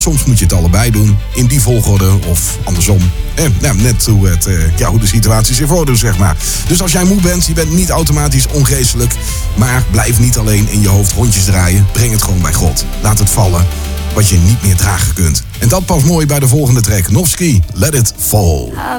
Soms moet je het allebei doen, in die volgorde of andersom. Net hoe de situatie zich voordoet, zeg maar. Dus als jij moe bent, je bent niet automatisch ongeestelijk. Maar blijf niet alleen in je hoofd rondjes draaien. Breng het gewoon bij God. Laat het vallen wat je niet meer dragen kunt. En dat past mooi bij de volgende track. Novski, Let It Fall.